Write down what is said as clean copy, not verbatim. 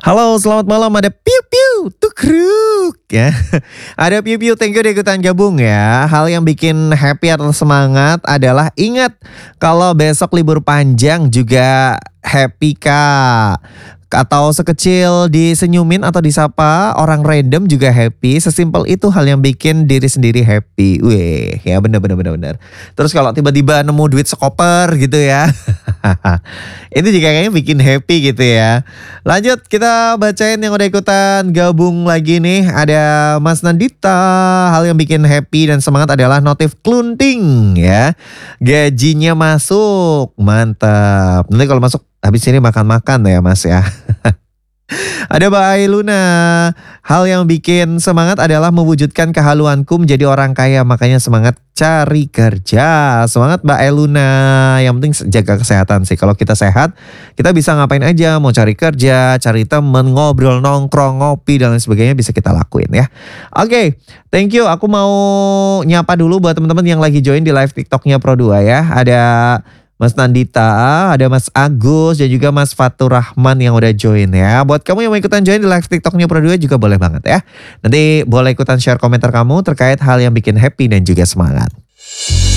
Halo, selamat malam. Ada piu piu tukruk ya. Ada piu piu, thank you udah ikutan gabung ya. Hal yang bikin happy atau semangat adalah ingat kalau besok libur panjang juga happy Kak. Atau sekecil disenyumin atau disapa orang random juga happy. Sesimpel itu hal yang bikin diri sendiri happy. Weh, ya bener. Terus kalau tiba-tiba nemu duit sekoper gitu ya. Itu juga kayaknya bikin happy gitu ya. Lanjut kita bacain yang udah ikutan gabung lagi nih. Ada Mas Nandita. Hal yang bikin happy dan semangat adalah notif klunting ya. Gajinya masuk. Mantap. Nanti kalau masuk habis ini makan-makan ya Mas ya. Ada Mbak Ailuna. Hal yang bikin semangat adalah mewujudkan kehaluanku menjadi orang kaya. Makanya semangat cari kerja. Semangat Mbak Ailuna. Yang penting jaga kesehatan sih. Kalau kita sehat, kita bisa ngapain aja. Mau cari kerja, cari temen, ngobrol, nongkrong, ngopi dan lain sebagainya bisa kita lakuin ya. Oke, thank you. Aku mau nyapa dulu buat teman-teman yang lagi join di live TikToknya Pro2 ya. Ada Mas Nandita, ada Mas Agus, dan juga Mas Fatur Rahman yang udah join ya. Buat kamu yang mau ikutan join di live TikToknya Pro2 juga boleh banget ya. Nanti boleh ikutan share komentar kamu terkait hal yang bikin happy dan juga semangat.